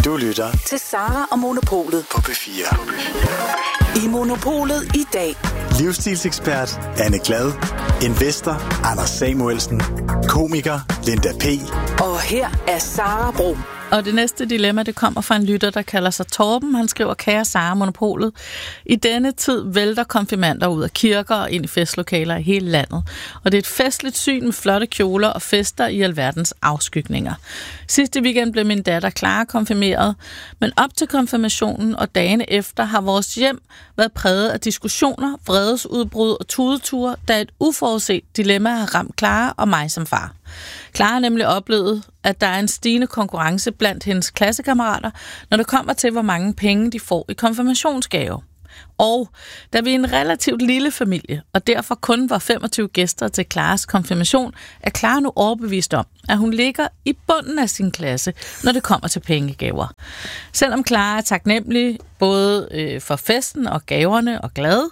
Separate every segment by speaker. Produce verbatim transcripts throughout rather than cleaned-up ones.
Speaker 1: Du lytter
Speaker 2: til Sara og Monopolet
Speaker 1: på P fire.
Speaker 2: I Monopolet i dag.
Speaker 1: Livsstilsekspert Anne Glad, investor Anders Samuelsen, komiker Linda P.
Speaker 2: Og her er Sara Bro.
Speaker 3: Og det næste dilemma, det kommer fra en lytter, der kalder sig Torben. Han skriver, kære Sara Monopolet. I denne tid vælter konfirmander ud af kirker og ind i festlokaler i hele landet. Og det er et festligt syn med flotte kjoler og fester i alverdens afskygninger. Sidste weekend blev min datter Clara konfirmeret, men op til konfirmationen og dagene efter har vores hjem været præget af diskussioner, vredesudbrud og tudeture, da et uforudset dilemma har ramt Clara og mig som far. Clara har nemlig oplevet, at der er en stigende konkurrence blandt hendes klassekammerater, når det kommer til, hvor mange penge de får i konfirmationsgave. Og da vi er en relativt lille familie, og derfor kun var femogtyve gæster til Claras konfirmation, er Clara nu overbevist om, at hun ligger i bunden af sin klasse, når det kommer til pengegaver. Selvom Clara er taknemmelig både øh, for festen og gaverne og glad,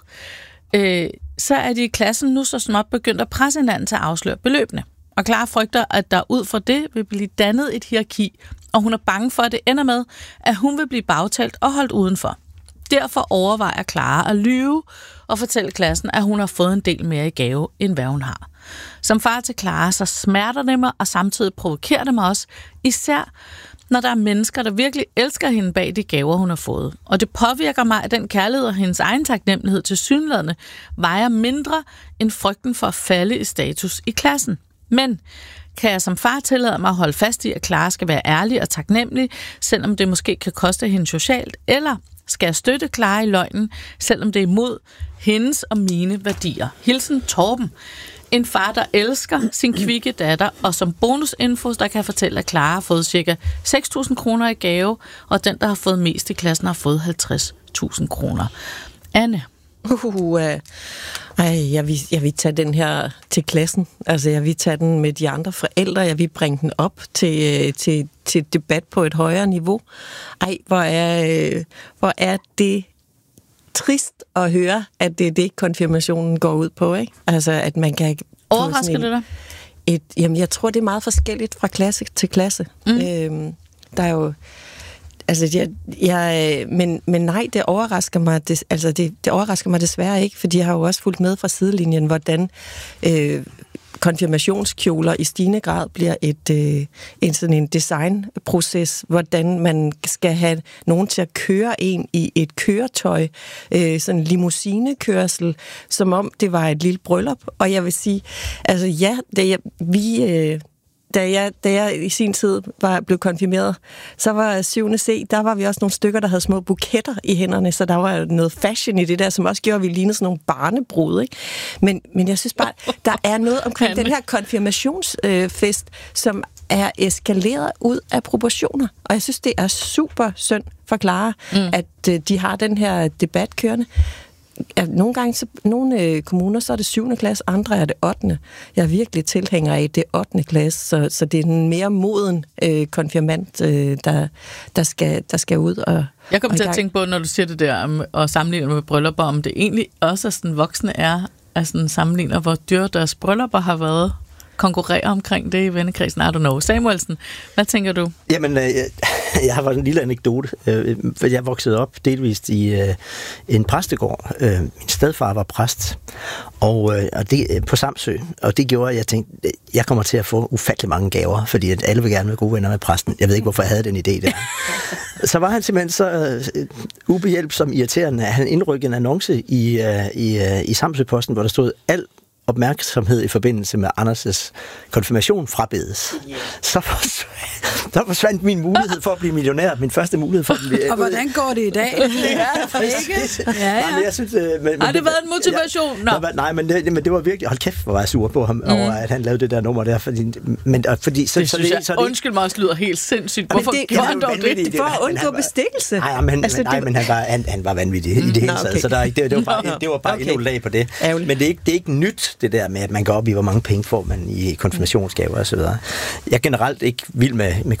Speaker 3: øh, så er de i klassen nu så småt begyndt at presse hinanden til at afsløre beløbene. Og Clara frygter, at der ud fra det vil blive dannet et hierarki, og hun er bange for, at det ender med, at hun vil blive bagtalt og holdt udenfor. Derfor overvejer Clara at lyve og fortælle klassen, at hun har fået en del mere i gave, end hvad hun har. Som far til Clara, så smerter det mig, og samtidig provokerer det mig også, især når der er mennesker, der virkelig elsker hende bag de gaver, hun har fået. Og det påvirker mig, at den kærlighed og hendes egen taknemmelighed til synlædende vejer mindre end frygten for at falde i status i klassen. Men kan jeg som far tillade mig at holde fast i, at Clara skal være ærlig og taknemmelig, selvom det måske kan koste hende socialt? Eller skal jeg støtte Clara i løgnen, selvom det er imod hendes og mine værdier? Hilsen Torben. En far, der elsker sin kvikke datter, og som bonusinfo, der kan fortælle, at Clara har fået ca. seks tusind kroner i gave, og den, der har fået mest i klassen, har fået halvtreds tusind kroner. Anne?
Speaker 4: Uh, ej, jeg vil, jeg vil tage den her til klassen. Altså, jeg vil tage den med de andre forældre. Jeg vil bringe den op til, til, til debat på et højere niveau. Ej, hvor er, hvor er det trist at høre, at det er det, konfirmationen går ud på, ikke? Altså, at man kan...
Speaker 3: Overrasker det dig?
Speaker 4: Et, jamen, jeg tror, det er meget forskelligt fra klasse til klasse. Mm. Øhm, der er jo... Altså, jeg, jeg, men, men nej, det overrasker mig, det, altså det, det overrasker mig desværre ikke, fordi jeg har jo også fulgt med fra sidelinjen, hvordan øh, konfirmationskjoler i stigende grad bliver et, øh, en sådan en designproces, hvordan man skal have nogen til at køre en i et køretøj, øh, sådan en limousinekørsel, som om det var et lille bryllup. Og jeg vil sige, altså ja, det, jeg, vi... Øh, Da jeg, da jeg i sin tid var blevet konfirmeret, så var syvende C, der var vi også nogle stykker, der havde små buketter i hænderne, så der var noget fashion i det der, som også gjorde, at vi lignede sådan nogle barnebrud, ikke? Men, men jeg synes bare, der er noget omkring den her konfirmationsfest, øh, som er eskaleret ud af proportioner. Og jeg synes, det er super synd for Clara, mm. at øh, de har den her debat kørende. Ja, nogle gange, så, nogle øh, kommuner, så er det syvende klasse, andre er det ottende. Jeg er virkelig tilhænger af det ottende klasse, så, så det er en mere moden øh, konfirmand, øh, der, der, skal, der skal ud og...
Speaker 3: Jeg kommer til at tænke på, når du siger det der om, og sammenligner med bryllupper, om det egentlig også er sådan, voksne er, altså sammenligner, hvor dyre deres bryllupper har været, konkurrere omkring det i vennekredsen. I don't know. Samuelsen, hvad tænker du?
Speaker 5: Jamen, øh, jeg har en lille anekdote, øh, for jeg voksede op delvist i øh, en præstegård. Øh, min stedfar var præst, og, øh, og det, øh, på Samsø, og det gjorde, at jeg tænkte, jeg kommer til at få ufattelig mange gaver, fordi at alle vil gerne være gode venner med præsten. Jeg ved ikke, hvorfor jeg havde den idé der. Så var han simpelthen så øh, ubehjælpsom irriterende, at han indrykkede en annonce i, øh, i, øh, i Samsø-posten, hvor der stod alt opmærksomhed i forbindelse med Anders' konfirmation frabedes. Yeah. Så, forsvandt, så forsvandt min mulighed for at blive millionær. Min første mulighed for at blive...
Speaker 6: Og hvordan går det i dag? Ja, ikke? Ja, ja.
Speaker 5: Nej, jeg synes, men, men,
Speaker 3: har det været en motivation?
Speaker 5: Ja, no. Nej, men det, men det var virkelig... Hold kæft, hvor var jeg sur på ham, mm. over at han lavede det der nummer der. Fordi, men, fordi, så,
Speaker 3: det så, synes så, jeg, så det, undskyld mig, også lyder helt sindssygt. Hvorfor
Speaker 4: det,
Speaker 3: gjorde han dog det?
Speaker 4: det? For at undgå bestikkelse.
Speaker 5: Nej, men, altså, nej, men han, var, han, han var vanvittig mm. i det hele taget. Okay. Så der, det, det var bare, det var bare okay. endnu lag på det. Ærgerligt. Men det er, ikke, det er ikke nyt, det der med, at man går op i, hvor mange penge får man i konfirmationsgaver og så videre. Jeg er generelt ikke vild med, med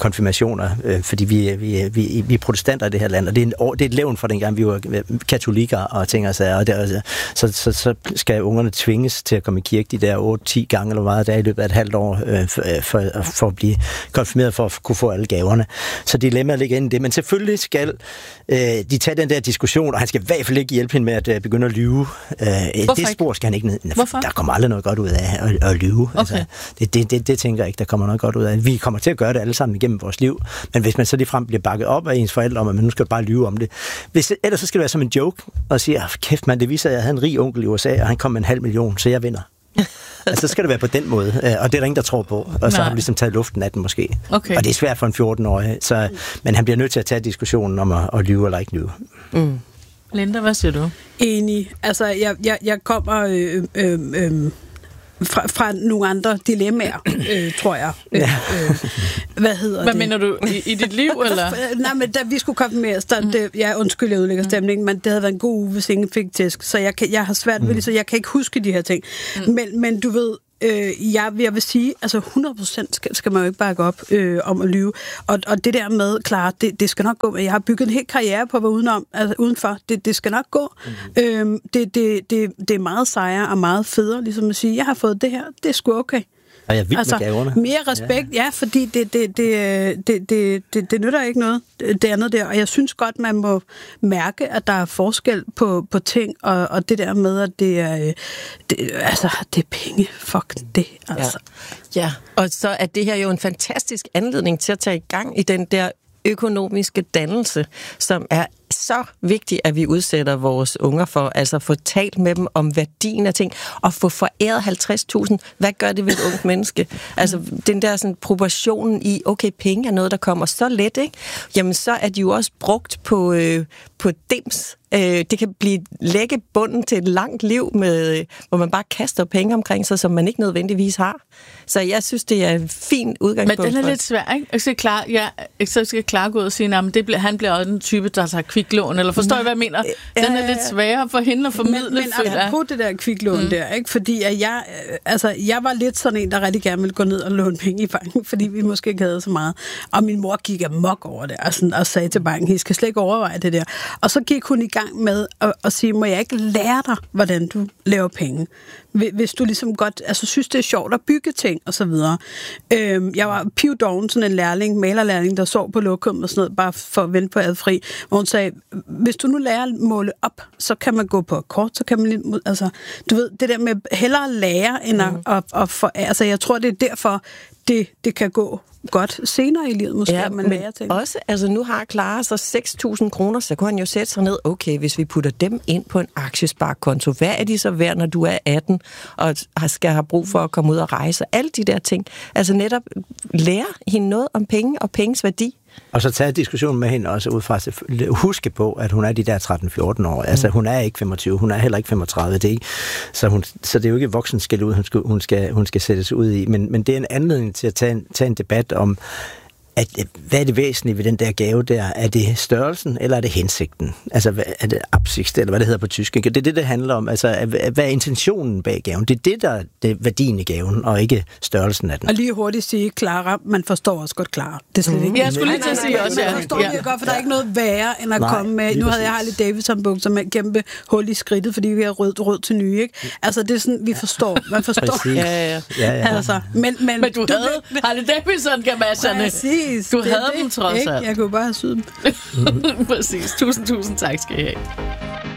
Speaker 5: konfirmationer, øh, fordi vi, vi, vi, vi er protestanter i det her land, og det er, en, det er et levn for dengang, vi var katolikker og ting og sager, og der, så, så, så skal ungerne tvinges til at komme i kirke de der otte ti gange eller meget der i løbet af et halvt år, øh, for, for, for at blive konfirmeret, for at kunne få alle gaverne. Så dilemmaet ligger inde i det, men selvfølgelig skal øh, de tage den der diskussion, og han skal i hvert fald ikke hjælpe hende med at øh, begynde at lyve. Øh, det spor skal han ikke ned.
Speaker 3: Hvorfor?
Speaker 5: Der kommer aldrig noget godt ud af at, at lyve. Okay. Altså, det, det, det, det tænker jeg ikke, der kommer noget godt ud af. Vi kommer til at gøre det alle sammen igennem vores liv, men hvis man så ligefrem bliver bakket op af ens forældre om, at man nu skal bare lyve om det. Hvis, ellers så skal det være som en joke, og sige, kæft mand, det viser, at jeg havde en rig onkel i U S A, og han kom med en halv million, så jeg vinder. Altså, så skal det være på den måde, og det er der ingen, der tror på. Og så Nej. har han ligesom taget luften af den måske. Okay. Og det er svært for en fjorten-årig, så, men han bliver nødt til at tage diskussionen om at, at lyve eller ikke lyve.
Speaker 3: Mm. Linda, hvad siger du?
Speaker 6: Enig. Altså, jeg, jeg, jeg kommer øh, øh, øh, fra, fra nogle andre dilemmaer, øh, tror jeg. Øh, øh, hvad hedder
Speaker 3: hvad
Speaker 6: det?
Speaker 3: mener du? I, i dit liv, eller?
Speaker 6: Nej, men da vi skulle konfirmeres, der, mm. det, jeg undskyld, jeg udlægger stemningen, men det havde været en god uge, hvis ingen fik tæsk, så jeg, kan, jeg har svært ved det, så jeg kan ikke huske de her ting. Mm. Men, men du ved, Øh, jeg, jeg vil sige, altså hundrede procent skal, skal man jo ikke bakke op øh, om at lyve. Og, og det der med, klar, det, det skal nok gå. Jeg har bygget en hel karriere på at være udenom, altså udenfor. Det, det skal nok gå. Mm. Øh, det, det, det, det er meget sejere og meget federe, ligesom at sige, jeg har fået det her, det er sgu okay.
Speaker 5: Og jeg er vild altså, med gaverne.
Speaker 6: Mere respekt, ja, ja fordi det, det, det, det, det, det, det nytter ikke noget, det andet der. Og jeg synes godt, man må mærke, at der er forskel på, på ting, og, og det der med, at det er, det, altså, det er penge. Fuck det, altså.
Speaker 4: Ja. ja, og så er det her jo en fantastisk anledning til at tage i gang i den der økonomiske dannelse, som er så vigtigt, at vi udsætter vores unger for, altså få talt med dem om værdien af ting, og få foræret halvtreds tusind. Hvad gør det ved et ungt menneske? Altså, den der sådan, proportionen i, okay, penge er noget, der kommer så let, ikke? Jamen, så er de jo også brugt på, øh, på dims. Øh, det kan blive lægge bunden til et langt liv, med, hvor man bare kaster penge omkring sig, som man ikke nødvendigvis har. Så jeg synes, det er et fint udgangspunkt.
Speaker 3: Men den er lidt svær, ikke? Jeg skal klare, ja, jeg skal klare gå ud og sige, at det bliver, han bliver også den type, der tager kviklån, eller forstår I, hvad jeg mener? Den er lidt sværere for hende at formidle.
Speaker 6: Men, men apropos det der kviklån mm. der, ikke? Fordi at jeg, altså, jeg var lidt sådan en, der rigtig gerne ville gå ned og låne penge i banken, fordi vi måske ikke havde så meget. Og min mor gik amok over det, og, sådan, og sagde til banken, I skal slet ikke overveje det der. Og så gik hun i gang med at, at sige, må jeg ikke lære dig, hvordan du laver penge? Hvis du ligesom godt, altså synes, det er sjovt at bygge ting, og så videre. Øhm, jeg var pivdoven, sådan en lærling, malerlærling, der sov på lokum og sådan noget, bare for at vente på adfri, hvor hun sagde, hvis du nu lærer at måle op, så kan man gå på akkord, så kan man lidt, altså, du ved, det der med hellere lære, end at, mm. at, at for, altså, jeg tror, det er derfor, det, det kan gå godt senere i livet, måske, ja, at man lærer ting.
Speaker 4: Også, altså nu har Clara så seks tusind kroner, så kunne han jo sætte sig ned, okay, hvis vi putter dem ind på en aktiesparekonto, hvad er de så værd, når du er atten, og skal have brug for at komme ud og rejse? Alle de der ting. Altså netop lære hende noget om penge og penges værdi.
Speaker 5: Og så tage diskussionen med hende også ud fra at huske på, at hun er de der tretten fjorten år. Mm. Altså, hun er ikke femogtyve, hun er heller ikke femogtredive. Det er ikke, så, hun, så det er jo ikke voksenskæld ud, hun skal, hun, skal, hun skal sættes ud i. Men, men det er en anledning til at tage en, tage en debat om, at, hvad er det væsentlige ved den der gave der? Er det størrelsen, eller er det hensigten? Altså, er det absicht, eller hvad det hedder på tysk? Det er det, det handler om. Altså, hvad er intentionen bag gaven? Det er det, der er værdien i gaven, og ikke størrelsen af den.
Speaker 6: Og lige hurtigt sige, Clara, man forstår også godt Clara. Det er slet ikke.
Speaker 3: Mm. Jeg skulle lige til at sige også,
Speaker 6: ja. Man forstår det godt, for der er ikke noget værre, end at Nej, komme med. Nu havde jeg Harley Davidson-bukser med kæmpe hul i skridtet, fordi vi har rød, rød til nye, ikke? Altså, det er sådan, vi forstår. Man forstår.
Speaker 3: Ja, ja, ja. ja. Altså, men, men, men du havde Harley Davidson-gamasserne.
Speaker 6: Præcis.
Speaker 3: Du havde det, dem trods alt.
Speaker 6: Jeg kunne bare have syet dem.
Speaker 3: Præcis. Tusind, tusind tak skal I have.